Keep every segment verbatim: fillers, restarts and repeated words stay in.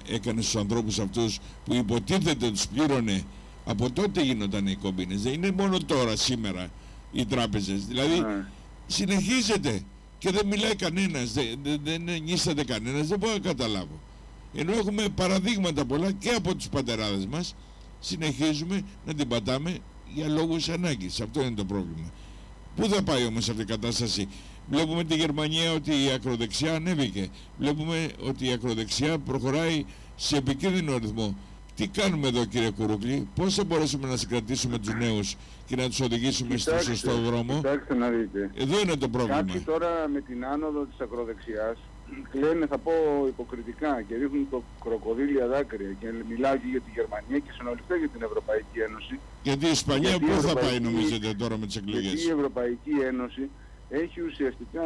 έκανε στους ανθρώπους αυτούς που υποτίθεται τους πλήρωνε. Από τότε γίνονταν οι κομπίνες. Δεν είναι μόνο τώρα, σήμερα, οι τράπεζες. Δηλαδή Ναι. συνεχίζεται και δεν μιλάει κανένας, δεν, δεν, δεν ενίσταται κανένας, δεν μπορώ να καταλάβω. Ενώ έχουμε παραδείγματα πολλά και από τους πατεράδες μας, συνεχίζουμε να την πατάμε για λόγους ανάγκης. Αυτό είναι το πρόβλημα. Πού θα πάει όμως αυτή η κατάσταση? Βλέπουμε τη Γερμανία ότι η ακροδεξιά ανέβηκε. Βλέπουμε ότι η ακροδεξιά προχωράει σε επικίνδυνο ρυθμό. Τι κάνουμε εδώ, κύριε Κουρούκλη? Πώς θα μπορέσουμε να συγκρατήσουμε τους νέους και να τους οδηγήσουμε Κοιτάξτε, στο σωστό δρόμο? Κοιτάξτε να δείτε. Εδώ είναι το πρόβλημα. Κάποιοι τώρα με την άνοδο της ακροδεξιάς λένε, θα πω υποκριτικά, και ρίχνουν το κροκοδίλια δάκρυα και μιλάω και για τη Γερμανία και συνολικά για την Ευρωπαϊκή Ένωση. Γιατί η Ισπανία Γιατί πού η θα Ευρωπαϊκή... πάει, νομίζετε, τώρα με τις εκλογές? Γιατί η Ευρωπαϊκή Ένωση έχει ουσιαστικά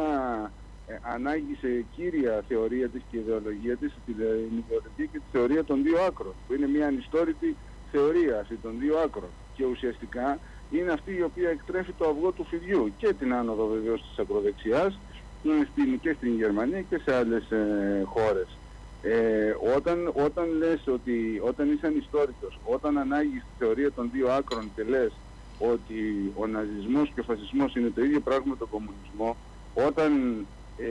ε, ανάγκη σε κύρια θεωρία της και ιδεολογία της, την ιδεολογία και τη θεωρία των δύο άκρων, που είναι μια ανιστόρητη θεωρία αυτή των δύο άκρων. Και ουσιαστικά είναι αυτή η οποία εκτρέφει το αυγό του φιδιού και την άνοδο βεβαίως της ακροδεξιάς στην, και στην Γερμανία και σε άλλες ε, χώρες. Ε, όταν, όταν λες ότι, όταν είσαι ανιστόρητος, όταν ανάγεις τη θεωρία των δύο άκρων και λες ότι ο ναζισμός και ο φασισμός είναι το ίδιο πράγμα με τον κομμουνισμό, όταν ε,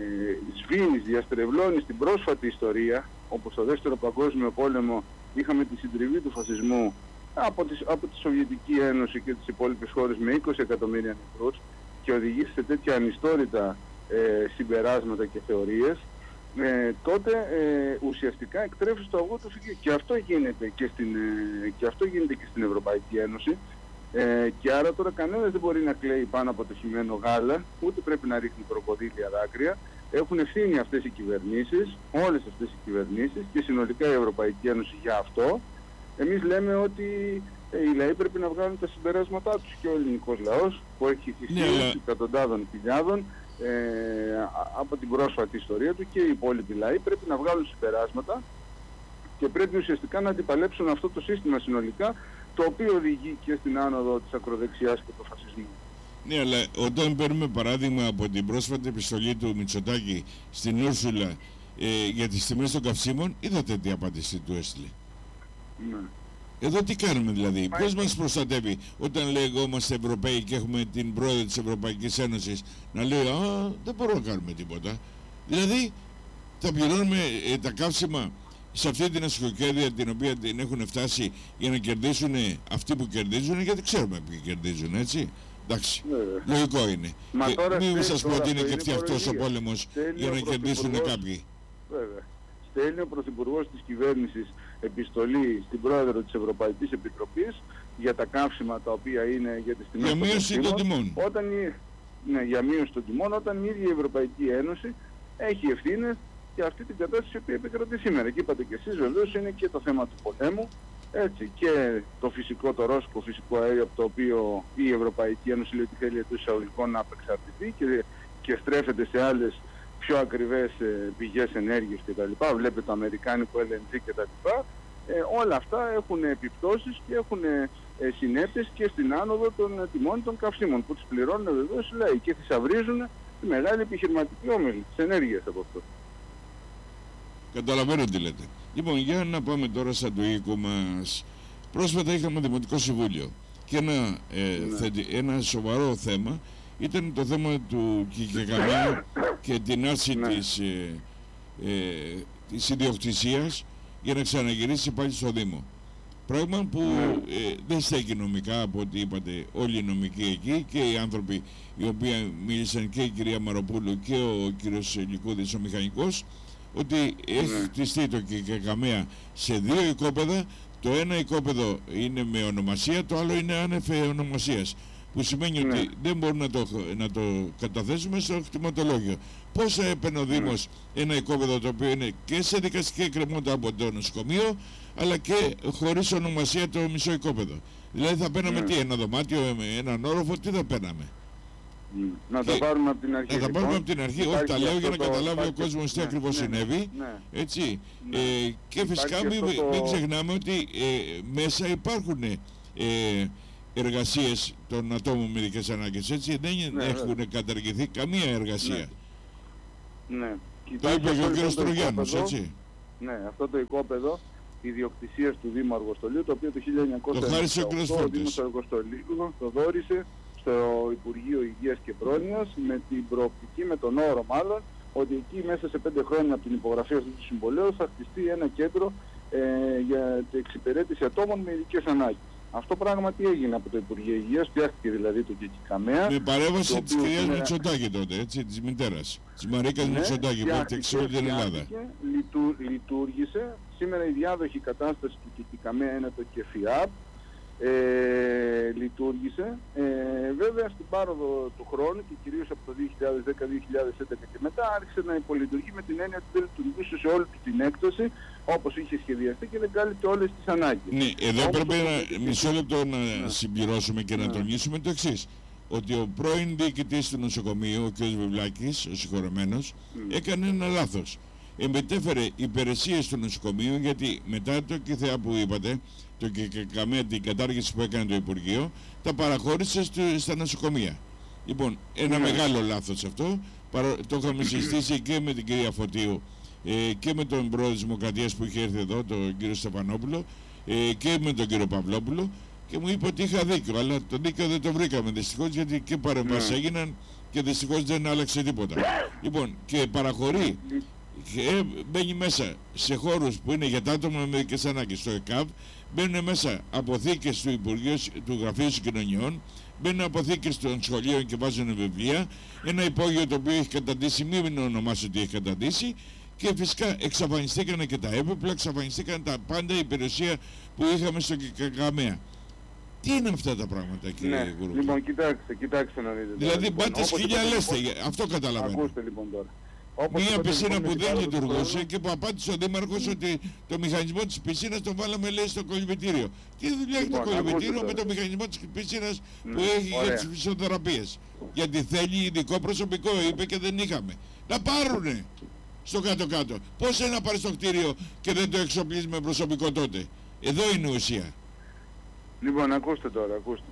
σβήνεις, διαστρεβλώνεις την πρόσφατη ιστορία, όπως στο Δεύτερο Παγκόσμιο Πόλεμο είχαμε τη συντριβή του φασισμού από τη, από τη Σοβιετική Ένωση και τις υπόλοιπες χώρες με είκοσι εκατομμύρια νεκρούς και οδηγείς σε τέτοια ανιστόρητα ε, συμπεράσματα και θεωρίες, ε, τότε ε, ουσιαστικά εκτρέφεις το αυγό του φυγείου. Και αυτό γίνεται και στην, ε, και αυτό γίνεται και στην Ευρωπαϊκή Ένωση. Ε, και άρα τώρα κανένας δεν μπορεί να κλαίει πάνω από το χυμένο γάλα, ούτε πρέπει να ρίχνει κροκοδίλια δάκρυα. Έχουν ευθύνη αυτές οι κυβερνήσεις, όλες αυτές οι κυβερνήσεις και συνολικά η Ευρωπαϊκή Ένωση για αυτό. Εμείς λέμε ότι ε, οι λαοί πρέπει να βγάλουν τα συμπεράσματά τους, και ο ελληνικός λαός που έχει θυσίες ναι, εκατοντάδων χιλιάδων ε, από την πρόσφατη ιστορία του, και οι υπόλοιποι λαοί πρέπει να βγάλουν συμπεράσματα και πρέπει ουσιαστικά να αντιπαλέψουν αυτό το σύστημα συνολικά, το οποίο οδηγεί και στην άνοδο της ακροδεξιάς και του φασισμού. Ναι, αλλά όταν παίρνουμε παράδειγμα από την πρόσφατη επιστολή του Μητσοτάκη στην Ούρσουλα ε, για τις τιμές των καυσίμων, είδατε τι απάντηση του έστειλε? Ναι. Εδώ τι κάνουμε δηλαδή? Μα... Ποιος μας προστατεύει όταν λέει εγώ είμαστε Ευρωπαίοι και έχουμε την πρόεδρο της Ευρωπαϊκής Ένωσης να λέει α, δεν μπορούμε να κάνουμε τίποτα? Δηλαδή θα πληρώνουμε ε, τα καύσιμα σε αυτή την ασκοκέρδεια την οποία την έχουν φτάσει για να κερδίσουν αυτοί που κερδίζουν, γιατί ξέρουμε ποιοι κερδίζουν, έτσι? Εντάξει, ναι, λογικό είναι. Μα Και τώρα μην σας πω ότι είναι και είναι αυτός ο πόλεμος για να κερδίσουν κάποιοι. Βέβαια. Στέλνει ο Πρωθυπουργός της κυβέρνησης επιστολή στην Πρόεδρο της Ευρωπαϊκής Επιτροπής για τα καύσιμα τα οποία είναι για τις τιμές για μείωση των τιμών. Όταν, ναι, για μείωση των τιμών, όταν η ίδια η Ευρωπαϊκή Ένωση έχει ευθύνες για αυτή την κατάσταση που επικρατεί σήμερα. Και είπατε και εσείς, βεβαίως είναι και το θέμα του πολέμου, έτσι, και το φυσικό, το ρώσικο φυσικό αέριο, από το οποίο η Ευρωπαϊκή Ένωση λέει ότι θέλει εντός εισαγωγικών να απεξαρτηθεί και, και στρέφεται σε άλλες πιο ακριβές ε, πηγές ενέργειας κτλ. Βλέπετε το αμερικάνικο ελ εν τζι κτλ. Ε, όλα αυτά έχουν επιπτώσεις και έχουν ε, συνέπειες και στην άνοδο των ε, τιμών των καυσίμων, που τις πληρώνουν βεβαίως οι λαοί και θησαυρίζουν τη μεγάλη επιχειρηματική όμιλη της ενέργειας από αυτό. Καταλαβαίνω τι λέτε. Λοιπόν, για να πάμε τώρα σαν το οίκο μας. Πρόσφατα είχαμε Δημοτικό Συμβούλιο και ένα, ε, ναι. θετι, ένα σοβαρό θέμα ήταν το θέμα του Κικεκαμιά και την άρση ναι. της, ε, ε, της ιδιοκτησίας για να ξαναγυρίσει πάλι στο Δήμο. Πράγμα που ε, δεν στέκει νομικά, από ό,τι είπατε όλοι οι νομικοί εκεί και οι άνθρωποι οι οποίοι μίλησαν, και η κυρία Μαροπούλου και ο κύριος Λικούδης ο μηχανικός, ότι έχει χτιστεί το Κικεκαμέα σε δύο οικόπεδα. Το ένα οικόπεδο είναι με ονομασία, το άλλο είναι άνευ ονομασίας, που σημαίνει ναι. ότι δεν μπορούμε να το, να το καταθέσουμε στο κτηματολόγιο. Πώς θα έπαιρνε ο Δήμος ναι. ένα οικόπεδο το οποίο είναι και σε δικαστική εκκρεμότητα από το νοσοκομείο, αλλά και χωρίς ονομασία το μισό οικόπεδο? Δηλαδή θα παίρναμε ναι. τι, ένα δωμάτιο με έναν όροφο, τι θα παίρναμε? Mm. Να τα πάρουμε από την αρχή. Να τα πάρουμε από την αρχή. Όχι, τα λέω για να καταλάβει ο κόσμος τι ακριβώς συνέβη. Έτσι. Και φυσικά μην ξεχνάμε ότι ε, μέσα υπάρχουν ε, εργασίες των ατόμων με ειδικές ανάγκες. Έτσι, δεν ναι, έχουν ναι. καταργηθεί καμία εργασία. Ναι. Ναι. Το είπε και ο κ. Στρογιάννης, έτσι. ναι, αυτό το οικόπεδο ιδιοκτησίας του Δήμου Αργοστολίου, το οποίο το χίλια εννιακόσια ενενήντα οκτώ ο Δήμος Αργοστολίου το δόρισε στο Υπουργείο Υγείας και Πρόνοιας με την προοπτική, με τον όρο μάλλον, ότι εκεί μέσα σε πέντε χρόνια από την υπογραφή αυτού του συμβολέου θα χτιστεί ένα κέντρο ε, για την εξυπηρέτηση ατόμων με ειδικές ανάγκες. Αυτό πράγματι έγινε από το Υπουργείο Υγείας, φτιάχτηκε δηλαδή το Κεκικαμέα. Με παρέμβαση της κυρίας σήμερα... Μητσοτάκη τότε, έτσι, της μητέρας, της Μαρίκας ναι, Μητσοτάκη, που έφτιαξε όλη την Ελλάδα. Λειτου, λειτουργήσε. Σήμερα η διάδοχη κατάσταση του Κεκικαμέα είναι το ΚΕΦΙΑΠ. Ε, λειτουργήσε. Ε, βέβαια στην πάροδο του χρόνου και κυρίως από το δύο χιλιάδες δέκα δύο χιλιάδες έντεκα και μετά άρχισε να υπολειτουργεί με την έννοια ότι δεν λειτουργούσε σε όλη την έκταση όπως είχε σχεδιαστεί και δεν κάλυπτε όλες τις ανάγκες. Ναι, εδώ όμως πρέπει το... να, μισό λεπτό να ναι. συμπληρώσουμε και να ναι. τονίσουμε το εξής. Ότι ο πρώην διοικητής του νοσοκομείου, ο κ. Βιβλάκης, ο συγχωρεμένος, mm. έκανε ένα λάθος. Εμπετέφερε υπηρεσίες του νοσοκομείου, γιατί μετά το ΚΙΘΕΑ που είπατε, το ΚΕΚΑΜΕΑ, την κατάργηση που έκανε το Υπουργείο, τα παραχώρησε στο, στα νοσοκομεία. Λοιπόν, ένα mm. μεγάλο λάθος αυτό. Παρα, το είχαμε συζητήσει και με την κυρία Φωτίου ε, και με τον πρόεδρο της Δημοκρατίας που είχε έρθει εδώ, τον κύριο Στεφανόπουλο, ε, και με τον κύριο Παυλόπουλο, και μου είπε ότι είχα δίκιο, αλλά το δίκιο δεν το βρήκαμε δυστυχώς, γιατί και παρεμβάσεις mm. έγιναν και δυστυχώς δεν άλλαξε τίποτα. Λοιπόν, και παραχωρεί και μπαίνει μέσα σε χώρους που είναι για τα άτομα με ειδικές ανάγκες, στο ΕΚΑΒ, μπαίνουν μέσα αποθήκες του Υπουργείου, του Γραφείου Συγκοινωνιών, μπαίνουν αποθήκες των σχολείων και βάζουν βιβλία, ένα υπόγειο το οποίο έχει καταντήσει, μην ονομάσω ότι έχει καταντήσει, και φυσικά εξαφανιστήκαν και τα έπιπλα, εξαφανιστήκαν τα πάντα, η υπηρεσία που είχαμε στο ΚΕΚΑΜΕΑ. Τι είναι αυτά τα πράγματα, κύριε ναι, Γουρούκη? Λοιπόν, κοιτάξτε, κοιτάξτε να δείτε. Δηλαδή, λοιπόν, πάτε σκυλιά λέστε, αυτό καταλαβαίνω. Ακούστε λοιπόν τώρα. Όπως Μία πισίνα λοιπόν, που δεν λειτουργούσε χρόνο... και που απάντησε ο Δήμαρχος mm. ότι το μηχανισμό της πισίνας τον βάλαμε, λέει, στο κολυμπητήριο. Τι δουλειά έχει λοιπόν, το κολυμπητήριο με το μηχανισμό της πισίνας mm. που έχει ωραία. Για τις φυσιοθεραπείες? Γιατί θέλει ειδικό προσωπικό, είπε, και δεν είχαμε. Να πάρουνε στο κάτω-κάτω. Πώς είναι να πάρει στο κτίριο και δεν το εξοπλίζει με προσωπικό τότε? Εδώ είναι η ουσία. Λοιπόν, ακούστε τώρα, ακούστε.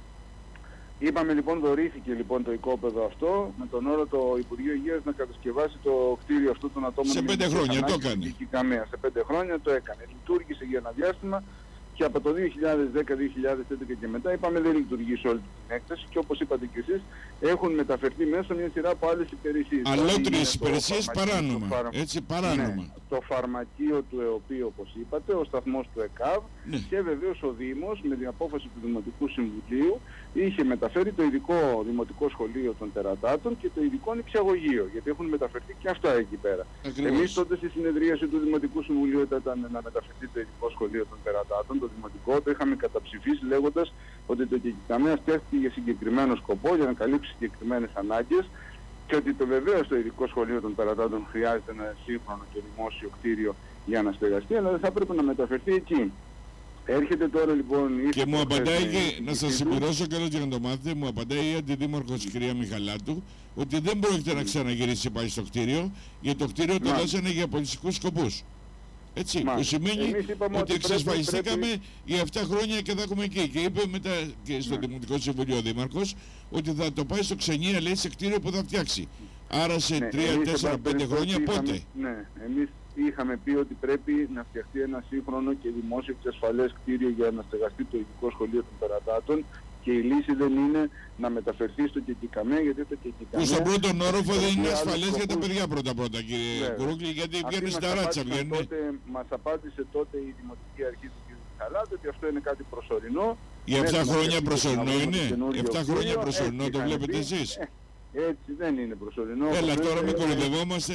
Είπαμε λοιπόν, δωρήθηκε λοιπόν το οικόπεδο αυτό με τον όρο το Υπουργείο Υγείας να κατασκευάσει το κτίριο αυτό των ατόμων. Σε πέντε χρόνια το έκανε. Σε πέντε χρόνια το έκανε. Λειτουργήσε για ένα διάστημα και από το δύο χιλιάδες δέκα δύο χιλιάδες έντεκα και μετά είπαμε δεν λειτουργεί σε όλη την έκταση και όπως είπατε και εσείς έχουν μεταφερθεί μέσα μια σειρά από άλλες υπηρεσίες. Αλότριες υπηρεσίες παράνομα. Φαρ... Έτσι παράνομα. Ναι, το φαρμακείο του ΕΟΠΗ όπως είπατε, ο σταθμός του ΕΚΑΒ ναι. και βεβαίως ο Δήμος με την απόφαση του Δημοτικού Συμβουλίου είχε μεταφέρει το ειδικό Δημοτικό Σχολείο των Τερατάτων και το ειδικό νηψιαγωγείο, γιατί έχουν μεταφερθεί και αυτά εκεί πέρα. Εμείς τότε στη συνεδρίαση του Δημοτικού Συμβουλίου ήταν να μεταφερθεί το ειδικό Σχολείο των Τερατάτων, το δημοτικό, το είχαμε καταψηφίσει λέγοντας ότι το ΚΕΚΑΜΕΑ φτιάχτηκε για συγκεκριμένο σκοπό, για να καλύψει συγκεκριμένες ανάγκες και ότι το βεβαίως το ειδικό Σχολείο των Τερατάτων χρειάζεται ένα σύγχρονο και δημόσιο κτίριο για να στεγαστεί, αλλά δεν θα πρέπει να μεταφερθεί εκεί. Έρχεται τώρα λοιπόν... Και μου απαντάει, και να σας συμπληρώσω καλώς για να το μάθετε, μου απαντάει η αντιδήμαρχος η κυρία Μιχαλάτου ότι δεν πρόκειται να ξαναγυρίσει πάλι στο κτίριο, γιατί το κτίριο το δώσανε για πολιτιστικούς σκοπούς. Έτσι, Μα, που σημαίνει ότι, ότι εξασφαλιστήκαμε πρέπει... για επτά χρόνια και θα έχουμε εκεί. Και είπε μετά και στο Δημοτικό Συμβουλίο ο Δήμαρχος ότι θα το πάει στο Ξενία, λέει, σε κτίριο που θα φτιάξει. Άρα σε τρία, τέσσερα, πέντε χρόνια πότε? Είχαμε, ναι, εμείς είχαμε πει ότι πρέπει να φτιαχτεί ένα σύγχρονο και δημόσιο και ασφαλές κτίριο για να στεγαστεί το ειδικό Σχολείο των Τερατάτων και η λύση δεν είναι να μεταφερθεί στο ΚΕΚΑΜΕΑ, γιατί το ΚΕΚΑΜΕΑ... Που στον πρώτον όροφο δεν είναι ασφαλές για τα παιδιά πρώτα-πρώτα, κύριε Κουρούκλη, γιατί βγαίνουν στα ράτσα. Μας απάντησε τότε η Δημοτική Αρχή του κ. Μιχαλάτου ότι αυτό είναι κάτι προσωρινό. Για επτά χρόνια προσωρινό είναι? επτά χρόνια προσωρινό το βλέπετε εσείς? Έτσι δεν είναι προσωρινό. Έλα τώρα μην κορυδευόμαστε.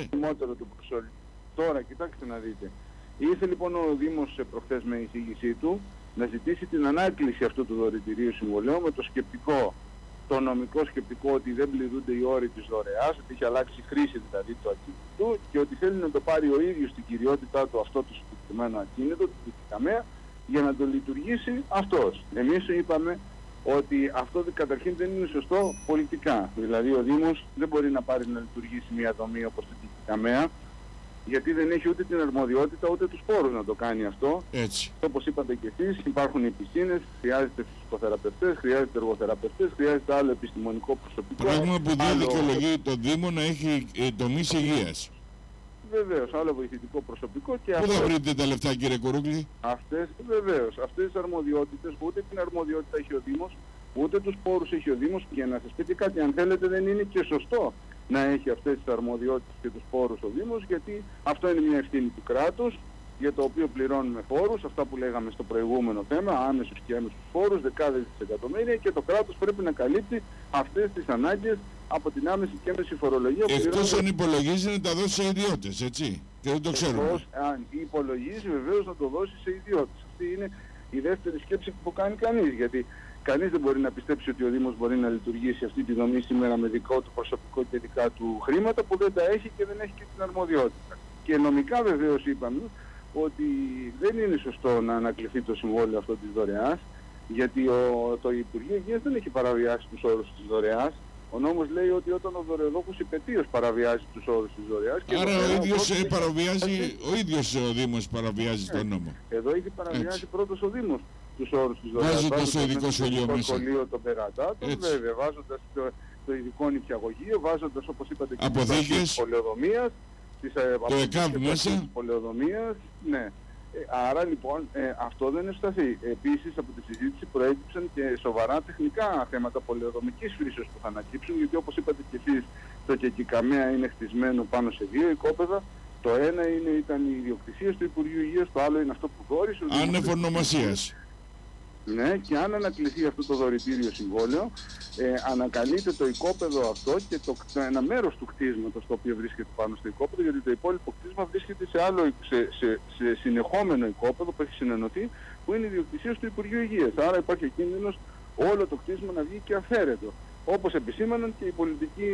Τώρα κοιτάξτε να δείτε. Ήρθε λοιπόν ο Δήμος προχθές με εισήγησή του να ζητήσει την ανάκληση αυτού του δωρητηρίου συμβολέου με το σκεπτικό, το νομικό σκεπτικό ότι δεν πληρούνται οι όροι της δωρεάς, ότι έχει αλλάξει χρήση δηλαδή το ακίνητο και ότι θέλει να το πάρει ο ίδιος στην κυριότητά του αυτό το συγκεκριμένο ακίνητο, το ΚΕΚΑΜΕΑ, για να το λειτουργήσει αυτός. Εμείς είπαμε ότι αυτό καταρχήν δεν είναι σωστό πολιτικά. Δηλαδή ο Δήμος δεν μπορεί να πάρει να λειτουργήσει μια δομή όπως το ΚΕΚΑΜΕΑ, γιατί δεν έχει ούτε την αρμοδιότητα ούτε τους πόρους να το κάνει αυτό. Έτσι. Όπως είπατε και εσείς, υπάρχουν οι πισίνες, χρειάζεται φυσικοθεραπευτές, χρειάζεται εργοθεραπευτές, χρειάζεται άλλο επιστημονικό προσωπικό. Πράγμα που δεν άλλο... δικαιολογεί το Δήμο να έχει ε, τομείς υγείας. Βεβαίως, άλλο βοηθητικό προσωπικό και Πού αυτό. θα βρείτε τα λεφτά, κύριε Κουρούκλη? Αυτές, βεβαίως, αυτές τις αρμοδιότητες, ούτε την αρμοδιότητα έχει ο Δήμος, ούτε τους πόρους έχει ο Δήμος. Και να σας πει και κάτι, αν θέλετε, δεν είναι και σωστό να έχει αυτές τις αρμοδιότητες και τους πόρους ο Δήμος, γιατί αυτό είναι μια ευθύνη του κράτους, για το οποίο πληρώνουμε φόρους, αυτά που λέγαμε στο προηγούμενο θέμα, άμεσους και έμεσους φόρους, δεκάδες δισεκατομμύρια, και το κράτος πρέπει να καλύπτει αυτές τις ανάγκες από την άμεση και έμεση φορολογία. Εκτός αν υπολογίζει να τα δώσει σε ιδιώτες, έτσι, και δεν το ξέρουμε. Εκτός αν υπολογίζει βεβαίως να το δώσει σε ιδιώτες. Αυτή είναι η δεύτερη σκέψη που κάνει κανείς, γιατί κανείς δεν μπορεί να πιστέψει ότι ο Δήμος μπορεί να λειτουργήσει αυτή τη δομή σήμερα με δικό του προσωπικό και δικά του χρήματα που δεν τα έχει και δεν έχει και την αρμοδιότητα. Και νομικά βεβαίως είπαμε ότι δεν είναι σωστό να ανακληθεί το συμβόλαιο αυτό της δωρεάς, γιατί ο, το Υπουργείο Υγείας δεν έχει παραβιάσει τους όρους της δωρεάς. Ο νόμος λέει ότι όταν ο δωρεοδόχος υπετίως παραβιάζει τους όρους της δωρεάς... Άρα ο ίδιος ε, παραβιάζει, ο ίδιος ο Δήμος παραβιάζει τον νόμο. Εδώ έχει παραβιάσει έτσι πρώτος ο Δήμος τους όρους της δωρεάς. Βάζοντας το ειδικό σχολείο μέσα. Το σχολείο των περατάτων, βέβαια, βάζοντας το, το ειδικό νηπιαγωγείο, βάζοντας, όπως είπατε, και αποθήκες, πολεοδομίας, της, το ΕΚΑΒ μέσα. Πολεοδομίας, ναι. Ε, άρα λοιπόν ε, αυτό δεν ευσταθεί. Επίσης από τη συζήτηση προέκυψαν και σοβαρά τεχνικά θέματα πολεοδομικής φύσεως που θα ανακύψουν, γιατί όπως είπατε και εσείς, το Κεκικαμέα είναι χτισμένο πάνω σε δύο οικόπεδα. Το ένα είναι, ήταν η ιδιοκτησία του Υπουργείου Υγείας, το άλλο είναι αυτό που δόρισε. Άνευ ονομασίας. Ναι, και αν ανακληθεί αυτό το δωρητήριο συμβόλαιο, ε, ανακαλείται το οικόπεδο αυτό και το, το, ένα μέρος του κτίσματος το οποίο βρίσκεται πάνω στο οικόπεδο, γιατί το υπόλοιπο κτίσμα βρίσκεται σε άλλο, σε, σε, σε συνεχόμενο οικόπεδο που έχει συνενωθεί, που είναι ιδιοκτησία του Υπουργείου Υγείας. Άρα υπάρχει ο κίνδυνος όλο το κτίσμα να βγει και αφαίρετο. Όπως επισήμαναν και η πολιτική,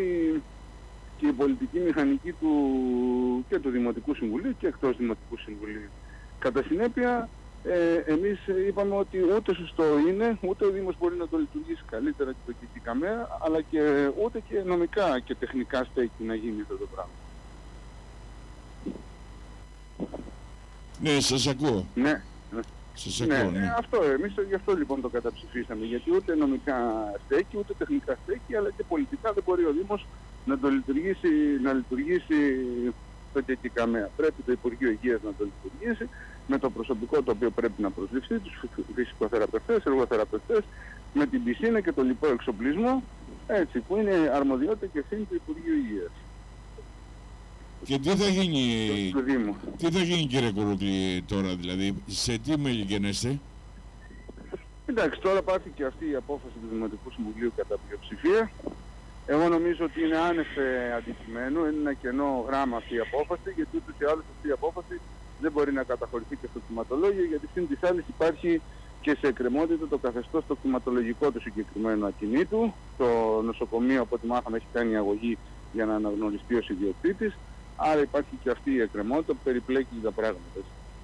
και η πολιτική μηχανική του, και του Δημοτικού Συμβουλίου και εκτός Δημοτικού Συμβουλίου. Κατά συνέπεια, Ε, εμείς είπαμε ότι ούτε σωστό είναι, ούτε ο Δήμος μπορεί να το λειτουργήσει καλύτερα και το Κεκικαμέα, αλλά και ούτε και νομικά και τεχνικά στέκει να γίνει αυτό το πράγμα. Ναι, σας ακούω. Ναι. Σας ακούω, ναι, ναι. Αυτό, εμείς γι' αυτό λοιπόν το καταψηφίσαμε, γιατί ούτε νομικά στέκει, ούτε τεχνικά στέκει, αλλά και πολιτικά δεν μπορεί ο Δήμος να το λειτουργήσει, να λειτουργήσει το Κεκικαμέα. Πρέπει το Υπουργείο Υγείας να το λειτουργήσει, με το προσωπικό το οποίο πρέπει να προσληφθεί, τους φυσικοθεραπευτές, εργοθεραπευτές, με την πισίνα και το λοιπό εξοπλισμό, έτσι, που είναι αρμοδιότητα και ευθύνη του Υπουργείου Υγείας. Και τι θα γίνει, τι θα γίνει κύριε Κουρούκλη τώρα, δηλαδή, σε τι μελιγενέστε? Εντάξει, τώρα πάρθηκε αυτή η απόφαση του Δημοτικού Συμβουλίου κατά πλειοψηφία. Εγώ νομίζω ότι είναι άνευ αντικειμένου, είναι ένα κενό γράμμα αυτή η απόφαση, γιατί ούτως ή άλλως αυτή η απόφαση δεν μπορεί να καταχωρηθεί και στο κτηματολόγιο, γιατί συν της άλλης υπάρχει και σε εκκρεμότητα το καθεστώς το κτηματολογικό του συγκεκριμένου ακινήτου. Το νοσοκομείο, από ό,τι μάθαμε, έχει κάνει αγωγή για να αναγνωριστεί ως ιδιοκτήτης, άρα υπάρχει και αυτή η εκκρεμότητα που περιπλέκει τα πράγματα.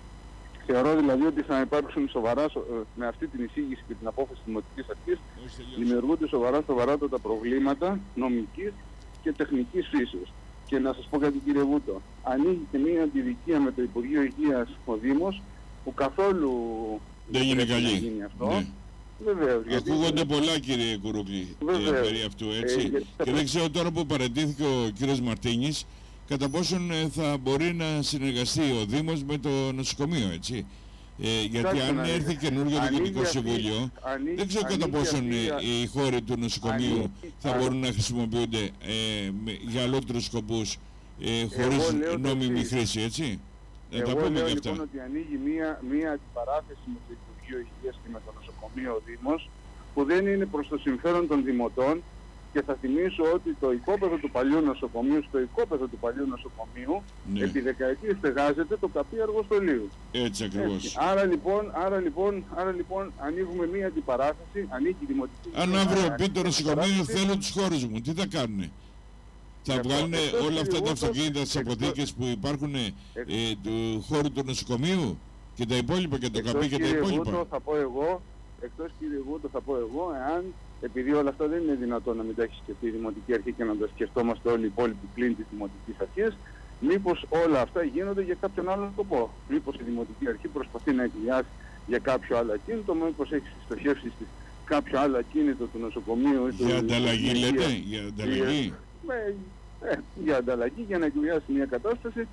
Θεωρώ δηλαδή ότι θα υπάρξουν σοβαρά, με αυτή την εισήγηση και την απόφαση της Δημοτικής Αρχής, δημιουργούνται σοβαρά σοβαράτατα προβλήματα νομικής και τεχνικής φύσεως. Και να σας πω κάτι κύριε Βούτο, ανοίγει και μία αντιδικία με το Υπουργείο Υγείας ο Δήμος, που καθόλου δεν είναι καλή. Να γίνει αυτό. Ναι. Βεβαίως, ακούγονται γιατί... πολλά κύριε Κουρούκλη περί αυτού, έτσι. Ε, γιατί... Και δεν ξέρω τώρα που παραιτήθηκε ο κύριος Μαρτίνης, κατά πόσον θα μπορεί να συνεργαστεί ο Δήμος με το νοσοκομείο, έτσι. Ε, γιατί Κάτσε αν έρθει ανοίγει. καινούργιο Διοικητικό Συμβούλιο, ανοίγει, δεν ξέρω κατά πόσον ανοίγει, οι χώροι του νοσοκομείου ανοίγει, θα ανοίγει. μπορούν να χρησιμοποιούνται ε, με, για αλλότερους σκοπούς, ε, χωρίς νόμιμη χρήση, έτσι. Να Εγώ τα πούμε λέω και αυτά. Λοιπόν ότι ανοίγει μία, μία αντιπαράθεση με το Υπουργείο Υγείας και με το νοσοκομείο ο Δήμος, που δεν είναι προς το συμφέρον των δημοτών. Και θα θυμίσω ότι το οικόπεδο του παλιού νοσοκομείου, στο οικόπεδο του παλιού νοσοκομείου, ναι. επί δεκαετίες στεγάζεται το καπί αργοστολίου. Έτσι ακριβώς. Άρα λοιπόν, άρα λοιπόν, άρα λοιπόν ανοίγουμε μία αντιπαράθεση, ανοίγει η δημοτική... Αν αύριο πει το νοσοκομείο θέλω τους χώρους μου, τι θα κάνουνε? Θα βγάλουν όλα αυτά τα αυτοκίνητα στις αποθήκες που υπάρχουν ε, του χώρου του νοσοκομείου και τα υπόλοιπα και το καπί και τα υπόλοιπα. Βούτο, θα πω εγώ, εκτός κύριε Βούτο θα πω εγώ, εάν επειδή όλα αυτά δεν είναι δυνατόν να μην τα έχει σκεφτεί η Δημοτική Αρχή και να τα σκεφτόμαστε όλοι οι υπόλοιποι πλήν της Δημοτικής Αρχής, μήπως όλα αυτά γίνονται για κάποιον άλλο σκοπό. Μήπως η Δημοτική Αρχή προσπαθεί να εκβιάσει για κάποιο άλλο ακίνητο, μήπως έχει συστοχεύσει στις κάποιο άλλο ακίνητο του νοσοκομείου. Για ανταλλαγή λέτε, για ανταλλαγή. Ε, ε, για ανταλλαγή, για να εκβιάσει μια κατάσταση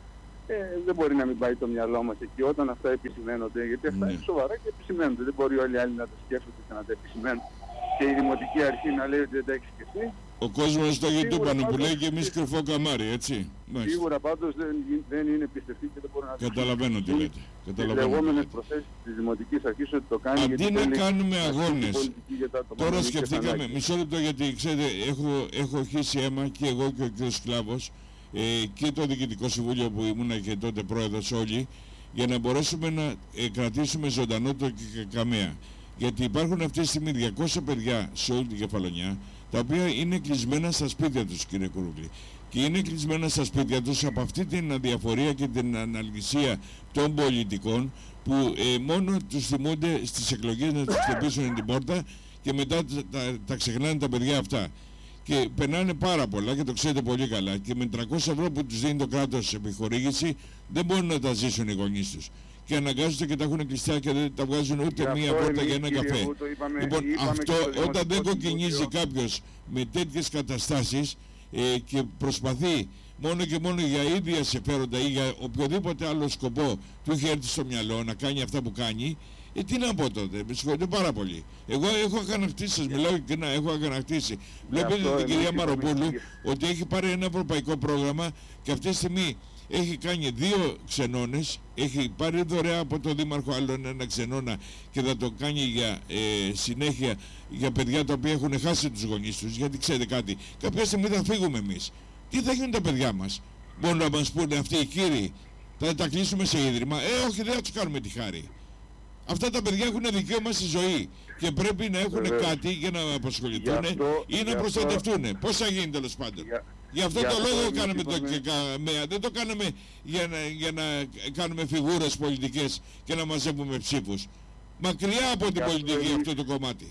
Ε, δεν μπορεί να μην πάει το μυαλό μας εκεί όταν αυτά επισημαίνονται, γιατί αυτά Ναι. είναι σοβαρά και επισημαίνονται. Δεν μπορεί όλοι οι άλλοι να τα σκέφτονται και να τα επισημαίνουν. Και η Δημοτική Αρχή να λέει ότι δεν τα έχει σκεφτεί. Ο κόσμος στο Σίγουρα YouTube που λέει πάντως- και εμείς κρυφό καμάρι, έτσι. Μάλιστα. Σίγουρα πάντως δεν, γι- δεν είναι πιστευτή και δεν μπορεί να Καταλαβαίνω τι λέτε. τις Καταλαβαίνω τι λεγόμενες λέτε. προθέσεις της Δημοτικής Αρχής ότι το κάνει Αντί γιατί να θέλει κάνουμε να ασκήσει αγώνες, πολιτική για τα άτομα τώρα με σκεφτήκαμε, ανάγκες. μισό λεπτό, γιατί ξέρετε, έχω, έχω χύσει αίμα και εγώ και ο κ. Σκλάβος ε, και το Διοικητικό Συμβούλιο που ήμουνα και τότε πρόεδρος όλοι, για να μπορέσουμε να ε, κρατήσουμε ζωντανό το Κεκαμέα. Γιατί υπάρχουν αυτή τη στιγμή διακόσια παιδιά σε όλη την Κεφαλονιά, τα οποία είναι κλεισμένα στα σπίτια τους, κύριε Κουρούκλη. Και είναι κλεισμένα στα σπίτια τους από αυτή την αδιαφορία και την αναλυσία των πολιτικών, που ε, μόνο τους θυμούνται στις εκλογές να τους χτυπήσουν την πόρτα και μετά τα, τα, τα ξεχνάνε τα παιδιά αυτά. Και περνάνε πάρα πολλά και το ξέρετε πολύ καλά. Και με τριακόσια ευρώ που τους δίνει το κράτος επιχορήγηση δεν μπορούν να τα ζήσουν οι γονείς τους. Και αναγκάζονται και τα έχουν κλειστά και δεν τα βγάζουν ούτε Γι' μία αυτό πόρτα για εμείς, ένα κύριε καφέ. Βούτο, είπαμε- Λοιπόν, είπαμε αυτό και στο όταν δεν Δημοτικό κοκκινίζει Συμβούλιο- κάποιος με τέτοιες καταστάσεις ε, και προσπαθεί μόνο και μόνο για ίδια συμφέροντα ή για οποιοδήποτε άλλο σκοπό του είχε έρθει στο μυαλό να κάνει αυτά που κάνει, ε, τι να πω τότε, με συγχωρείτε πάρα πολύ. Εγώ έχω αγανακτήσει, σας μιλάω και να έχω αγανακτήσει. Βλέπετε αυτό την εμείς κυρία είπαμε, Μαροπούλου κύριε. ότι έχει πάρει ένα ευρωπαϊκό πρόγραμμα και αυτή τη στιγμή έχει κάνει δύο ξενώνες, έχει πάρει δωρεά από τον Δήμαρχο άλλον ένα ξενώνα και θα το κάνει για ε, συνέχεια για παιδιά τα οποία έχουν χάσει τους γονείς τους. Γιατί ξέρετε κάτι, κάποια στιγμή θα φύγουμε εμείς. Τι θα γίνουν τα παιδιά μας? Μπορούν να μας πούνε αυτοί οι κύριοι, θα τα κλείσουμε σε ίδρυμα? Ε, όχι, δεν θα τους κάνουμε τη χάρη. Αυτά τα παιδιά έχουν δικαίωμα στη ζωή και πρέπει να έχουν Βεβαίως. κάτι για να απασχοληθούν Γι' αυτό- ή γι' να αυτό- προστατευτούν. Πώς θα γίνει τέλος πάντων? Για- Γι' αυτό γι' το αυτό λόγο εμείς κάναμε το είπαμε- ΚΚΜΕΑ. Δεν το κάναμε για να, για να κάνουμε φιγούρες πολιτικές και να μαζεύουμε ψήφους. Μακριά από την Γι' αυτό πολιτική εμείς- αυτό το κομμάτι.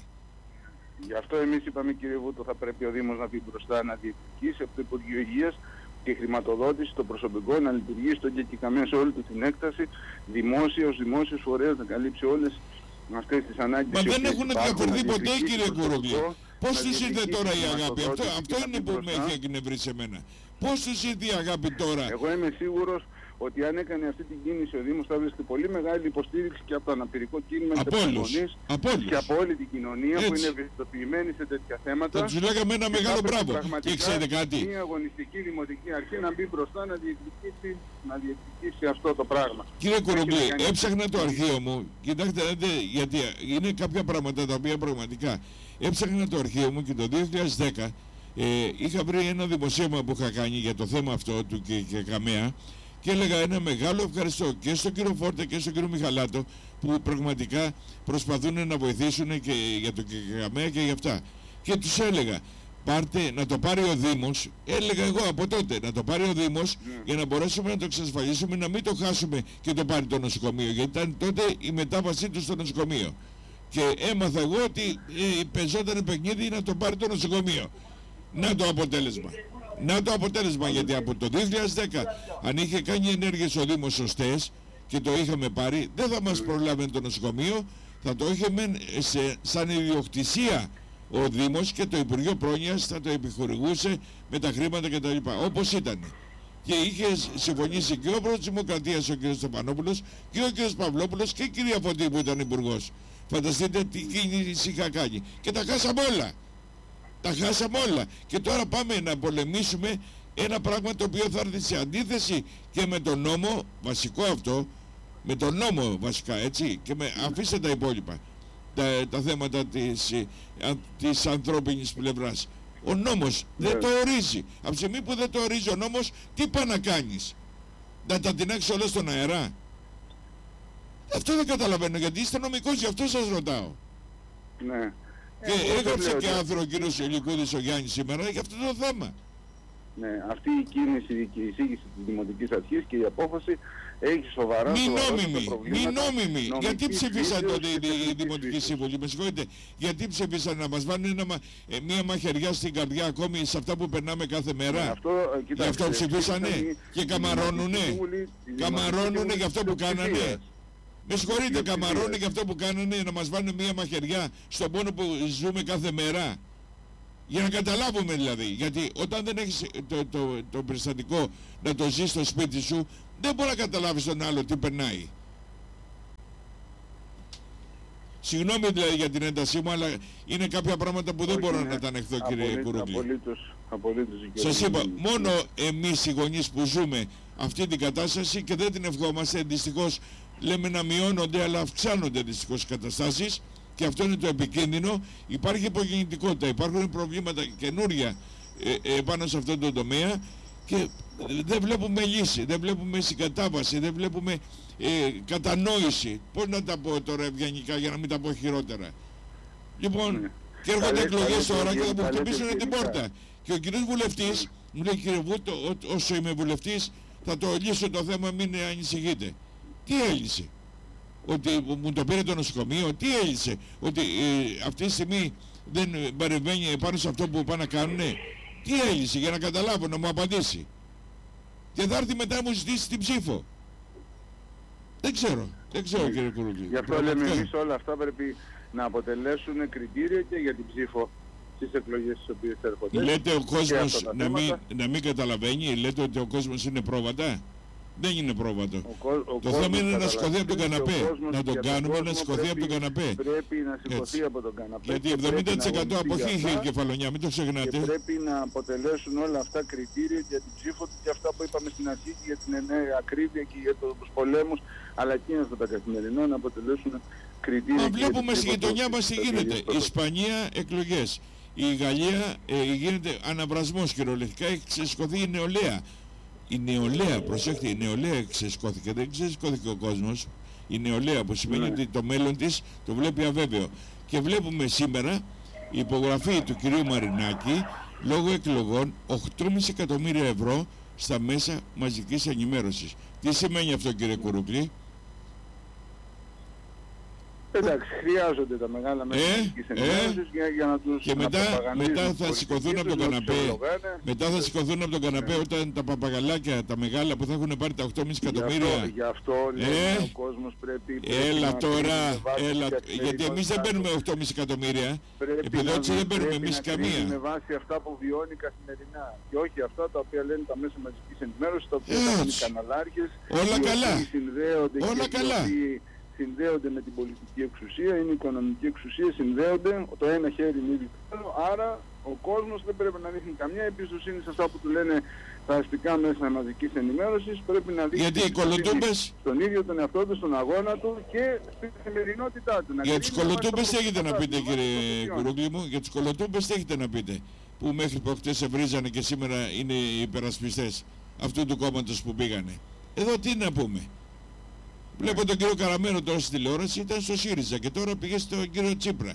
Γι' αυτό εμείς είπαμε, κύριε Βούτο, θα πρέπει ο Δήμος να βγει μπροστά, να διεκδικήσει από το Υπουργείο Υγείας και χρηματοδότηση το προσωπικό να λειτουργήσει στον Κεκαμέα σε όλη του την έκταση, δημόσια ως δημόσιος φορέας να καλύψει όλες αυτές τις ανάγκες. Μα οι δεν οποίες έχουν υπάρχουν, διαφορθεί να ποτέ, διεκδικήσει κύριε το Κουρούγλη. προσωπικό, Πώς να τους ήρθε διεκδικήσει τώρα η τη αγάπη? Αυτό, χρηματοδότηση αυτό και να είναι μπει που με μπροστά. έχει εκνευρίσει εμένα. Πώς τους ήρθε η αγάπη τώρα? Εγώ είμαι σίγουρος ότι αν έκανε αυτή την κίνηση ο Δήμος θα βρίσκεται πολύ μεγάλη υποστήριξη και από το αναπηρικό κίνημα και Από από τους όλους. γονείς Από όλους. και από όλη την κοινωνία που Έτσι. είναι ευαισθητοποιημένη σε τέτοια θέματα. Θα τους λέγαμε ένα Και μεγάλο θα έπρεπε μπράβο. Και πραγματικά ξέρετε κάτι? Μια αγωνιστική δημοτική αρχή να μπει μπροστά να διεκδικήσει, να διεκδικήσει αυτό το πράγμα. Κύριε Κουρουμπλή, Έχει να κάνει- έψαχνα το αρχείο μου. Κοιτάξτε, δείτε, γιατί είναι κάποια πράγματα τα οποία πραγματικά έψαχνα το αρχείο μου και το δύο χιλιάδες δέκα ε, είχα βρει ένα δημοσίευμα που είχα κάνει για το θέμα αυτό του Κεκαμέα και έλεγα ένα μεγάλο ευχαριστώ και στον κύριο Φόρτε και στον κύριο Μιχαλάτο που πραγματικά προσπαθούν να βοηθήσουν και για το Κεκαμέα και για αυτά. Και τους έλεγα, πάρτε, να το πάρει ο Δήμος, έλεγα εγώ από τότε, να το πάρει ο Δήμος Ναι. για να μπορέσουμε να το εξασφαλίσουμε, να μην το χάσουμε και το πάρει το νοσοκομείο, γιατί ήταν τότε η μετάβασή του στο νοσοκομείο. Και έμαθα εγώ ότι ε, παίζονταν παιχνίδι να το πάρει το νοσοκομείο. Να το αποτέλεσμα. Να το αποτέλεσμα, γιατί από το δύο χιλιάδες δέκα αν είχε κάνει ενέργειες ο Δήμος σωστές και το είχαμε πάρει, δεν θα μας προλάβαινε το νοσοκομείο, θα το είχε μεν σε, σαν ιδιοκτησία ο Δήμος και το Υπουργείο Πρόνοιας θα το επιχορηγούσε με τα χρήματα κτλ. Όπως ήταν. Και είχε συμφωνήσει και ο πρόεδρος της Δημοκρατίας ο κ. Στεφανόπουλος και ο κ. Παυλόπουλος και η κυρία Φωτή που ήταν υπουργός. Φανταστείτε τι κίνηση είχα κάνει. Και τα χάσαμε όλα. Τα χάσαμε όλα. Και τώρα πάμε να πολεμήσουμε ένα πράγμα το οποίο θα έρθει σε αντίθεση και με τον νόμο, βασικό αυτό, με τον νόμο βασικά, έτσι, και με, αφήστε τα υπόλοιπα, τα, τα θέματα της, ε, α, της ανθρώπινης πλευράς. Ο νόμος δεν το ορίζει. Από τη στιγμή που δεν το ορίζει ο νόμος, τι πάει να κάνεις? Να τα τεινάξεις όλα στον αέρα? Αυτό δεν καταλαβαίνω, γιατί είστε νομικός, γι' αυτό σας ρωτάω. Ναι. Και Ε, εγώ έγραψε λέω και ότι- άνθρωπο ο κύριος Ελικούδης ο Γιάννης σήμερα για αυτό το θέμα. Ναι, αυτή η κίνηση και η εισήγηση της Δημοτικής Αρχής και η απόφαση έχει σοβαρά Μη σοβαρότατα νόμιμοι, μη προβλήματα νόμιμοι. νομικής Γιατί ψήφισαν φύσεως τότε και οι, οι τεχνικής Δημοτικοί φύσεως. Σύμβουλοι? Με συγχωρείτε. Γιατί ψήφισαν να μας βάλουν ένα, μα- ε, μία μαχαιριά στην καρδιά ακόμη σε αυτά που περνάμε κάθε μέρα? Αυτό, ε, Γι' κοιτάξτε, αυτό ψηφίσανε ψήφισαν οι- και οι καμαρώνουνε. Δημοτικοί Σύμβουλοι- οι Καμαρώνουνε Δημοτικοί για αυτό που Σύμβουλοι κάνανε. πλειοψηφίας. Με συγχωρείτε, Πλειοψηφίας. καμαρώνε για αυτό που κάνανε, να μας βάλουν μία μαχαιριά στον πόνο που ζούμε κάθε μέρα. Για να καταλάβουμε δηλαδή, γιατί όταν δεν έχεις το, το, το περιστατικό να το ζεις στο σπίτι σου, δεν μπορεί να καταλάβεις τον άλλο τι περνάει. Συγγνώμη δηλαδή για την έντασή μου, αλλά είναι κάποια πράγματα που δεν Όχι, μπορώ είναι να τα ανεχθώ, κύριε Κουρούκλη. Απολύτως, απολύτως. Σας είπα, μόνο εμείς οι γονείς που ζούμε αυτή την κατάσταση και δεν την ευχόμαστε, δυστυχώς λέμε να μειώνονται, αλλά αυξάνονται δυστυχώς οι καταστάσεις και αυτό είναι το επικίνδυνο. Υπάρχει υπογεννητικότητα, υπάρχουν προβλήματα καινούρια ε, ε, πάνω σε αυτό το τομέα και δεν βλέπουμε λύση, δεν βλέπουμε συγκατάβαση, δεν βλέπουμε ε, κατανόηση. Πώς να τα πω τώρα ευγενικά για να μην τα πω χειρότερα. Λοιπόν, ναι. Και έρχονται εκλογές τώρα και θα μου χτυπήσουν την πόρτα. Και ο κύριος βουλευτής μου λέει, κύριε Βούτο, όσο είμαι βουλευτής θα το λύσω το θέμα, μην ανησυχείτε. Τι έλυσε? Ότι μου το πήρε το νοσοκομείο? Τι έλυσε? Ότι ε, αυτή τη στιγμή δεν παρεμβαίνει πάνω σε αυτό που πάνε να κάνουνε? Τι έλυσε? Για να καταλάβω, να μου απαντήσει. Και θα έρθει μετά να μου ζητήσει την ψήφο. Δεν ξέρω, δεν ξέρω κύριε Κουρούκλη. Γι' αυτό λέμε εμείς όλα αυτά πρέπει να αποτελέσουν κριτήρια και για την ψήφο στις εκλογές τις οποίες έρχονται. Λέτε ο κόσμος να μην, να μην καταλαβαίνει, λέτε ότι ο κόσμος είναι πρόβατα. Δεν είναι πρόβατο. Ο, ο το θέμα είναι να σηκωθεί από τον καναπέ. Να τον κάνουμε να σηκωθεί από τον καναπέ. Πρέπει να σηκωθεί από τον καναπέ. Γιατί εβδομήντα τοις εκατό αποχή είχε η κεφαλονιά, μην το ξεχνάτε. Και πρέπει να αποτελέσουν όλα αυτά κριτήρια για την ψήφο του και αυτά που είπαμε στην αρχή για την ακρίβεια και για τους πολέμους, αλλά και αυτά τα καθημερινά να αποτελέσουν κριτήρια. Μα βλέπουμε στη γειτονιά μας τι γίνεται. Η Ισπανία εκλογές. Η Γαλλία ε, γίνεται αναβρασμός κυριολεκτικά, έχει ξεσηκωθεί η νεολαία. Η νεολαία, προσέχτε, η νεολαία ξεσηκώθηκε, δεν ξεσηκώθηκε ο κόσμος. Η νεολαία που σημαίνει ναι. ότι το μέλλον της το βλέπει αβέβαιο. Και βλέπουμε σήμερα η υπογραφή του κυρίου Μαρινάκη λόγω εκλογών οκτώ κόμμα πέντε εκατομμύρια ευρώ στα μέσα μαζικής ενημέρωσης. Τι σημαίνει αυτό κύριε Κουρούκλη? Εντάξει, χρειάζονται τα μεγάλα μέσα μαζικής ενημέρωσης για, για να τους και μετά, μετά θα σηκωθούν από τον καναπέ. Μετά θα σηκωθούν από τον καναπέ όταν τα παπαγαλάκια, τα μεγάλα που θα έχουν πάρει τα οκτώ κόμμα πέντε εκατομμύρια. Γι' αυτό λέει ο κόσμος πρέπει... Έλα τώρα, έλα, γιατί εμείς δεν παίρνουμε οκτώ κόμμα πέντε εκατομμύρια. Επιδότηση δεν παίρνουμε εμείς καμία. Με βάση αυτά που βιώνει καθημερινά και όχι αυτά τα οποία λένε τα μέσα μαζικής ενημέρωσης, τα οποία κάνουν οι καναλάρχες. Όλα καλά. Όλα καλά. Συνδέονται με την πολιτική εξουσία, είναι η οικονομική εξουσία, συνδέονται, το ένα χέρι είναι ήδη άλλο, άρα ο κόσμος δεν πρέπει να δείχνει καμιά εμπιστοσύνη σε αυτά που του λένε τα αστικά μέσα μαζικής ενημέρωσης, πρέπει να δείχνει γιατί οι κολοτούμπες... στον ίδιο τον εαυτό του, στον αγώνα του και στην καθημερινότητά του. Για τους κολοτούμπες τι έχετε να πείτε κύριε Κουρούκλη μου, για τους κολοτούμπες τι έχετε να πείτε, που μέχρι προχτές σε βρίζανε και σήμερα είναι οι υπερασπιστές αυτού του κόμματος που πήγανε. Εδώ τι να πούμε? Βλέπω τον κύριο Καραμένο τώρα στη τηλεόραση, ήταν στο ΣΥΡΙΖΑ και τώρα πήγε στον κύριο Τσίπρα.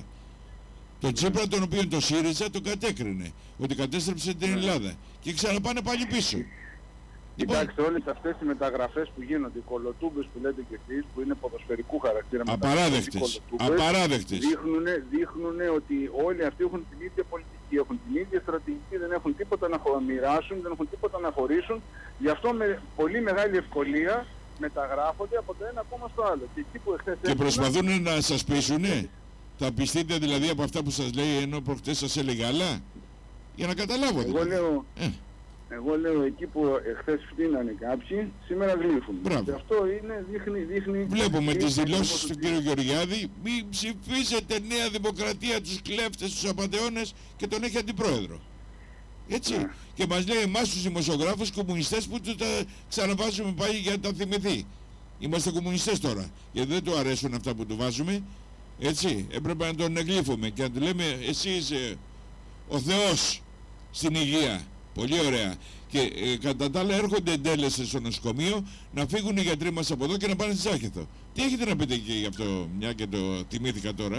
Τον Τσίπρα τον οποίο το ΣΥΡΙΖΑ τον κατέκρινε, ότι κατέστρεψε την Ελλάδα και ξαναπάνε πάλι πίσω. Κοιτάξτε, όλες αυτές οι μεταγραφές που γίνονται, οι κολοτούμπες που λέτε και εσείς, που είναι ποδοσφαιρικού χαρακτήρα, απαράδεκτες, απαράδεκτες. Δείχνουν, δείχνουν ότι όλοι αυτοί έχουν την ίδια πολιτική, έχουν την ίδια στρατηγική, δεν έχουν τίποτα να μοιράσουν, δεν έχουν τίποτα να χωρίσουν, γι' αυτό με πολύ μεγάλη ευκολία μεταγράφονται από το ένα κόμμα στο άλλο. Και, εκεί που εχθές και προσπαθούν έχουν... να σας πείσουνε. Θα πιστείτε δηλαδή από αυτά που σας λέει ενώ προχτές σας έλεγε άλλα? Για να καταλάβω δηλαδή. Εγώ λέω, ε. εγώ λέω εκεί που εχθές φτύνανε κάποιοι, σήμερα γλύφουν. Μπράβο. Και αυτό είναι, δείχνει, δείχνει... Βλέπουμε τις δηλώσεις του κύριου Γεωργιάδη, μην ψηφίσετε Νέα Δημοκρατία, τους κλέφτες, τους απατεώνες, και τον έχει αντιπρόεδρο. Έτσι. Yeah. Και μας λέει εμάς τους δημοσιογράφους κομμουνιστές που τους τα ξαναβάζουμε πάλι για να τα θυμηθεί. Είμαστε κομμουνιστές τώρα, γιατί δεν του αρέσουν αυτά που του βάζουμε. Έτσι, έπρεπε να τον εγκλήφουμε και να του λέμε εσύ είσαι ο Θεός στην υγεία. Πολύ ωραία. Και ε, κατά τα άλλα έρχονται εντέλες στο νοσοκομείο να φύγουν οι γιατροί μας από εδώ και να πάνε στη Ζάκηθο. Τι έχετε να πείτε και γι' αυτό, μια και το θυμήθηκα τώρα?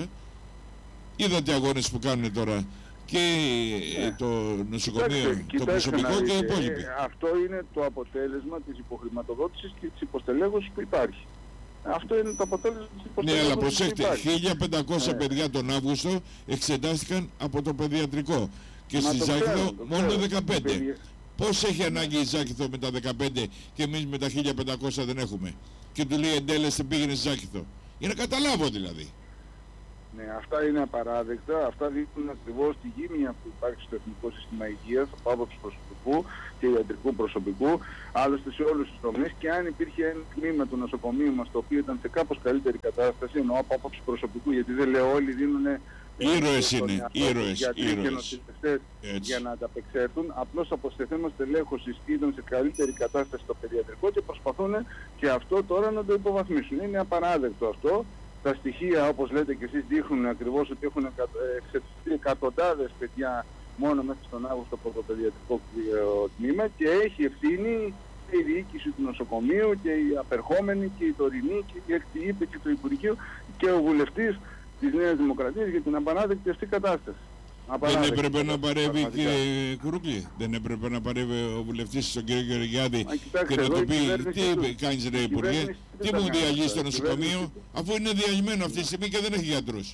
Είδατε αγώνες που κάνουν τώρα και ε, το νοσοκομείο, κοιτάξτε, το προσωπικό και οι υπόλοιποι. Ε, αυτό είναι το αποτέλεσμα της υποχρηματοδότησης και της υποστελέχωσης που υπάρχει. Αυτό είναι το αποτέλεσμα της υποστελέχωσης. Ναι, αλλά προσέξτε, χίλια πεντακόσια ναι. παιδιά τον Αύγουστο εξετάστηκαν από το παιδιατρικό και στη Ζάκηθο μόνο δεκαπέντε. Παιδί... Πώς έχει ανάγκη η Ζάκηθο με τα δεκαπέντε και εμείς με τα χίλια πεντακόσια δεν έχουμε? Και του λέει εντέλεστε πήγαινε στη Ζάκηθο. Για να καταλάβω δηλαδή. Ναι, αυτά είναι απαράδεκτα. Αυτά δείχνουν ακριβώς τη γύμνια που υπάρχει στο Εθνικό Σύστημα Υγείας, από άποψη προσωπικού και ιατρικού προσωπικού, άλλωστε σε όλους τους τομείς. Και αν υπήρχε ένα τμήμα του νοσοκομείου μας το οποίο ήταν σε κάπως καλύτερη κατάσταση, εννοώ από άποψη προσωπικού, γιατί δεν λέω όλοι δίνουν. Ήρωες είναι, ήρωες, ήρωες. Για να ανταπεξέλθουν, απλώς από σε θέμα στελέχωσης ήταν σε καλύτερη κατάσταση στο παιδιατρικό και προσπαθούν και αυτό τώρα να το υποβαθμίσουν. Είναι απαράδεκτο αυτό. Τα στοιχεία, όπως λέτε και εσείς, δείχνουν ακριβώς ότι έχουν εξεταστεί εκατοντάδες παιδιά μόνο μέχρι τον Αύγουστο από το παιδιατρικό τμήμα και έχει ευθύνη η διοίκηση του νοσοκομείου και οι απερχόμενοι και η τωρινή και η εκτιήπη και το Υπουργείο και ο βουλευτής της Νέας Δημοκρατίας για την απαράδεκτη αυτή κατάσταση. Δεν έπρεπε να παρεύει, κύριε Κουρούκλη, δεν έπρεπε να παρεύει ο βουλευτής στον κύριο Γεωργιάδη και να του πει τι κάνεις ρε Υπουργέ, τι μου διαλύεις στο νοσοκομείο, αφού είναι διαλυμένο αυτή τη στιγμή και δεν έχει γιατρούς.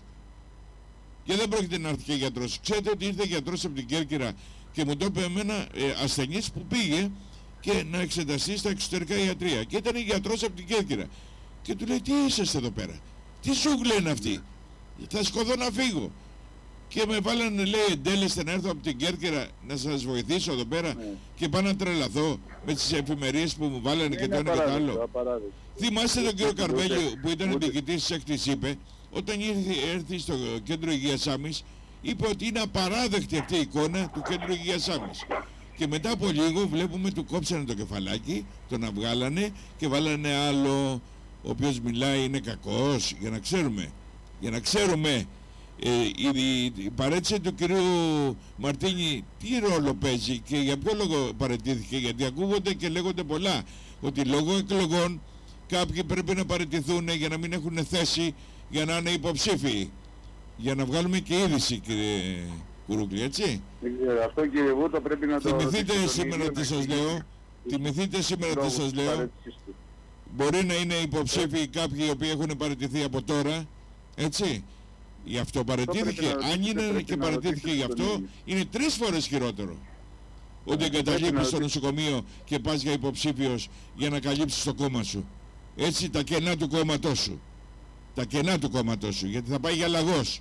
Και δεν πρόκειται να έρθει και γιατρός. Ξέρετε ότι ήρθε γιατρός από την Κέρκυρα και μου το είπε εμένα ε, ασθενής που πήγε και να εξεταστεί στα εξωτερικά ιατρεία. Και ήταν γιατρός από την Κέρκυρα. Και του λέει τι είσαστε εδώ πέρα, τι ζούγκλα είναι αυτή, θα σκοτώ να φύγω. Και με βάλανε, λέει, εντέλεστε να έρθω από την Κέρκυρα να σας βοηθήσω εδώ πέρα ναι. Και πάω να τρελαθώ με τις εφημερίες που μου βάλανε και το ένα και το άλλο. Θυμάστε τον κύριο Καρβέλιο που ήταν διοικητής της ΕΚΤΙΣ, είπε, όταν ήρθε, έρθει στο κέντρο υγείας Σάμης, είπε ότι είναι απαράδεκτη αυτή η εικόνα του κέντρου υγείας Σάμης. Και μετά από λίγο βλέπουμε του κόψανε το κεφαλάκι, τον αυγάλανε και βάλανε άλλο, ο οποίος μιλάει είναι κακός, για να ξέρουμε, για να ξέρουμε. Ε, η, η παρέτηση του κυρίου Μαρτίνη τι ρόλο παίζει και για ποιο λόγο παραιτήθηκε, γιατί ακούγονται και λέγονται πολλά ότι λόγω εκλογών κάποιοι πρέπει να παραιτηθούν για να μην έχουν θέση για να είναι υποψήφιοι, για να βγάλουμε και είδηση, κύριε Κουρούκλη, έτσι. Αυτό, κύριε Βούτο, πρέπει να το θυμηθείτε σήμερα τι σας λέω, θυμηθείτε σήμερα τι σας λέω, μπορεί να είναι υποψήφιοι κάποιοι οι οποίοι έχουν παραιτηθεί από τώρα, έτσι. Γι' αυτό παραιτήθηκε. Αν είναι και παραιτήθηκε γι' αυτό, είναι τρεις φορές χειρότερο. Ότι εγκαταλείπεις στο νοσοκομείο και πας για υποψήφιος για να καλύψεις το κόμμα σου. Έτσι τα κενά του κόμματός σου. Τα κενά του κόμματός σου. Γιατί θα πάει για λαγός.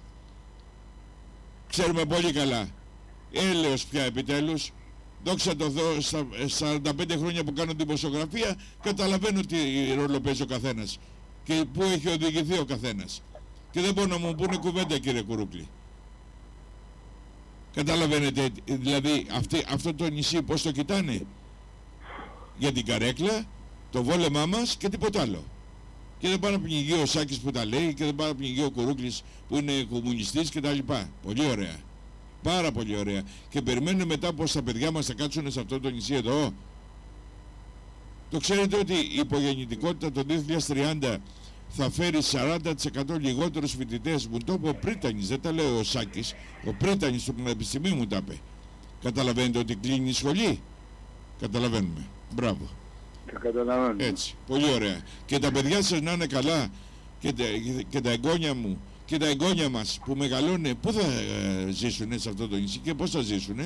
Ξέρουμε πολύ καλά. Έλεος πια επιτέλους. Δόξα τω Θεώ, στα σαράντα πέντε χρόνια που κάνω δημοσιογραφία, καταλαβαίνω τι ρόλο παίζει ο καθένας και πού έχει οδηγηθεί ο καθένας. Και δεν μπορούν να μου πούνε κουβέντα, κύριε Κουρούκλη. Καταλαβαίνετε, δηλαδή αυτή, αυτό το νησί πώς το κοιτάνε. Για την καρέκλα, το βόλεμά μας και τίποτα άλλο. Και δεν πάνε να πνιγεί ο Σάκης που τα λέει και δεν πάνε να πνιγεί ο Κουρούκλης που είναι κομμουνιστής και τα λοιπά. Πολύ ωραία. Πάρα πολύ ωραία. Και περιμένουμε μετά πως τα παιδιά μας θα κάτσουν σε αυτό το νησί εδώ. Το ξέρετε ότι η υπογεννητικότητα το δύο χιλιάδες τριάντα θα φέρει σαράντα τοις εκατό λιγότερους φοιτητές. Μου το είπε ο Πρίτανης, δεν τα λέει ο Σάκης. Ο Πρίτανης του Πανεπιστημίου μου τα είπε. Καταλαβαίνετε ότι κλείνει η σχολή. Καταλαβαίνουμε. Μπράβο. Καταλαβαίνουμε. Έτσι. Πολύ ωραία. Και τα παιδιά σας να είναι καλά και τα, και τα εγγόνια μου και τα εγγόνια μας που μεγαλώνουν, πού θα ε, ζήσουνε σε αυτό το νησί και πώς θα ζήσουνε.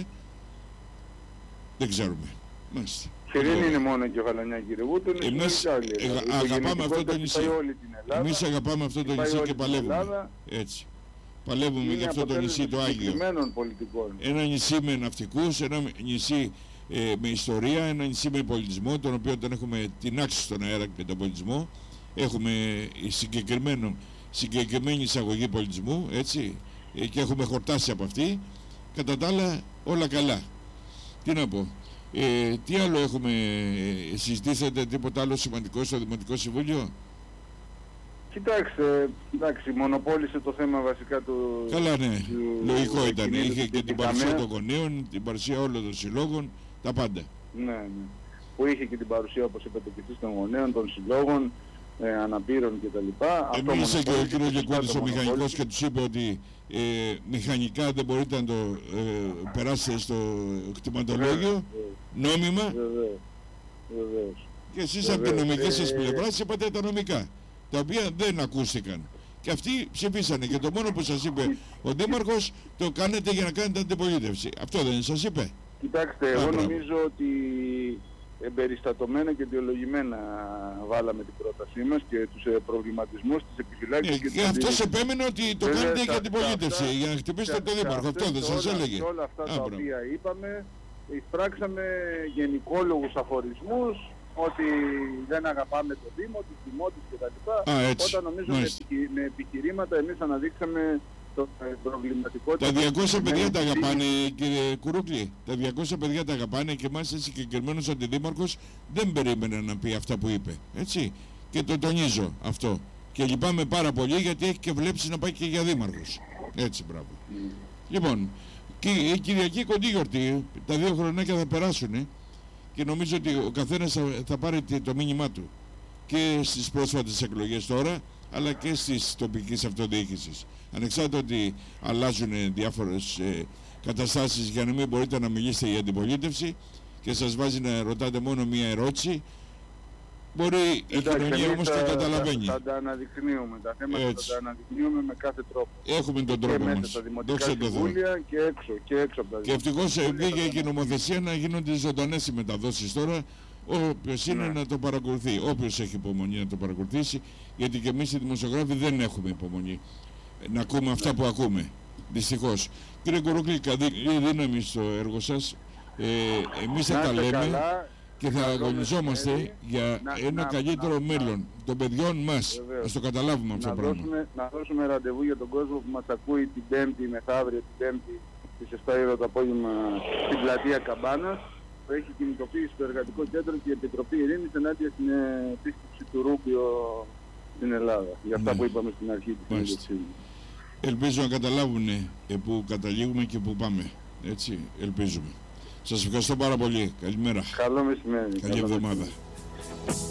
Δεν ξέρουμε. Μάλιστα. Και δεν είναι μόνο η Κεφαλονιά, κύριε Βούτο, είναι εμείς Ιταλία. αγαπάμε αυτό το νησί. Εμείς αγαπάμε αυτό το νησί και παλεύουμε. Έτσι. Παλεύουμε για αυτό το νησί το Άγιο. Ένα νησί με ναυτικούς, ένα νησί ε, με ιστορία, ένα νησί με πολιτισμό, τον οποίο τον έχουμε τεινάξει στον αέρα και τον πολιτισμό. Έχουμε συγκεκριμένο, συγκεκριμένη εισαγωγή πολιτισμού, έτσι, ε, και έχουμε χορτάσει από αυτή. Κατά τα άλλα, όλα καλά. Τι να πω. Ε, τι άλλο έχουμε, ε, συζητήσατε τίποτα άλλο σημαντικό στο Δημοτικό Συμβούλιο? Κοιτάξτε, εντάξει, μονοπόλησε το θέμα βασικά του... Καλά, ναι, του, λογικό του, ήταν, του, είχε και την παρουσία των γονέων, την παρουσία όλων των συλλόγων, τα πάντα. Ναι, ναι, που είχε και την παρουσία, όπως είπατε και εσείς, των γονέων, των συλλόγων, ε, αναπήρων κτλ. Εμείς και ο κ. Λεκούρης ο μηχανικός και τους είπε ότι ε, μηχανικά δεν μπορείτε να το ε, περάσετε στο κτηματολόγιο, νόμιμα. Βεβαίως, βεβαίως. Και εσείς από την νομική σας πλευρά είπατε τα νομικά, τα οποία δεν ακούστηκαν. Και αυτοί ψηφίσανε και το μόνο που σας είπε ο Δήμαρχος, το κάνετε για να κάνετε αντιπολίτευση. Αυτό δεν σας είπε? Κοιτάξτε, εγώ νομίζω ότι εμπεριστατωμένα και αιτιολογημένα βάλαμε την πρότασή μας και τους ε, προβληματισμούς, τις επιφυλάξεις Ναι, και, και αυτός επέμενε ότι το Βέβαια, κάνετε για σε- την σε πολίτευση, αυτά- για να χτυπήσετε σε- το σε δήμαρχο. αυτές Αυτό δεν και σας όλα- έλεγε? και όλα αυτά Α, τα μπράβο. οποία είπαμε, εισπράξαμε γενικόλογους αφορισμούς ότι δεν αγαπάμε το Δήμο, τους δημότες κτλ. Α, έτσι. Όταν νομίζω με, Μάλιστα. επιχει- με επιχειρήματα εμείς αναδείξαμε το ε, προβληματικότητα. Τα διακόσια της παιδιά τα συγκεκριμένης αγαπάνε, κύριε Κουρούκλη. Τα διακόσια παιδιά τα αγαπάνε και μάλιστα συγκεκριμένος αντιδήμαρχος δεν περίμενε να πει αυτά που είπε. Έτσι. Και το τονίζω αυτό. Και λυπάμαι πάρα πολύ γιατί έχει και βλέψει να πάει και για δήμαρχος. Έτσι, μπράβο. Mm. Λοιπόν, και η Κυριακή κοντή γιορτή, τα δύο χρονάκια θα περάσουν και νομίζω ότι ο καθένας θα, θα πάρει τι- το μήνυμά του και στις πρόσφατες εκλογές τώρα, αλλά και στις τοπικές αυτοδιοίκησεις. Ανεξάρτητα ότι αλλάζουν διάφορες ε, καταστάσεις για να μην μπορείτε να μιλήσετε για αντιπολίτευση και σας βάζει να ρωτάτε μόνο μία ερώτηση, μπορεί η Εντάξει, κοινωνία εμείς όμως θα- το καταλαβαίνει. Θα, θα τα αναδεικνύουμε. Τα θέματα Έτσι. θα τα αναδεικνύουμε με κάθε τρόπο. Έχουμε τον Και τρόπο μέσα μας. στα δημοτικά Δόξα τω Θεώ. συμβούλια και έξω, και έξω από τα Και ευτυχώς συμβούλια. βγήκε και η νομοθεσία να γίνονται ζωντανές οι μεταδόσεις τώρα. Όποιος είναι Ναι. να το παρακολουθεί, όποιος έχει υπομονή να το παρακολουθήσει, γιατί και εμείς οι δημοσιογράφοι δεν έχουμε υπομονή να ακούμε αυτά που ακούμε. Δυστυχώς. Κύριε Κουρούκλη, καλή δύναμη στο έργο σας. Ε, εμείς θα Να τα είστε λέμε καλά, και θα καλό αγωνιζόμαστε μεσημέρι. για Να- ένα να- καλύτερο να- μέλλον των παιδιών μας. Βεβαίως. Ας το καταλάβουμε αυτό να το πράγμα. δώσουμε, να δώσουμε ραντεβού για τον κόσμο που μας ακούει την Πέμπτη, μεθαύριο την Πέμπτη, στις επτά η ώρα το απόγευμα στην πλατεία Καμπάνας, που έχει κινητοποιήσει το Εργατικό Κέντρο και η Επιτροπή Ειρήνης ενάντια στην ε, επίσκεψη του Ρούμπιο στην Ελλάδα. Για αυτά Ναι. που είπαμε στην αρχή της Μάλιστα. συνέντευξής μου. Ελπίζω να καταλάβουν ε, που καταλήγουμε και που πάμε. Έτσι, ελπίζουμε. Σας ευχαριστώ πάρα πολύ. Καλημέρα. Καλό μεσημέρι. Καλή Καλό εβδομάδα. μεσημέρι.